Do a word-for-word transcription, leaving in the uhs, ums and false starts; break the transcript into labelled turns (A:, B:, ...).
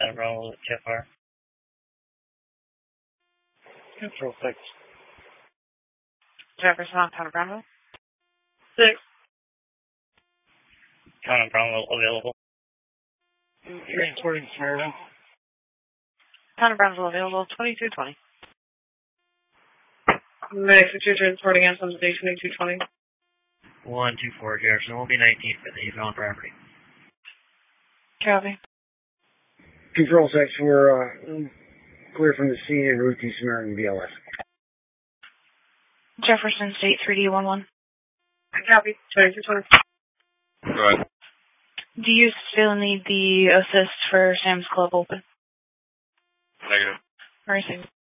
A: That Bravo T F R.
B: Control six.
C: Jefferson on Town of Brownville.
B: Six.
A: Town of Brownville available.
B: Transporting Smyrna.
C: Town of Brownville available, twenty-two twenty.
D: Mexico two transporting S M D twenty-two twenty.
A: one two four Jefferson will be nineteen for the eval property.
C: Copy.
B: Control six, we're uh, clear from the scene en route to Samaritan B L S.
C: Jefferson State three D one one.
D: Copy. twenty-two twenty.
E: Go ahead.
C: Do you still need the assist for Sam's Club open?
E: Negative.
C: Racing.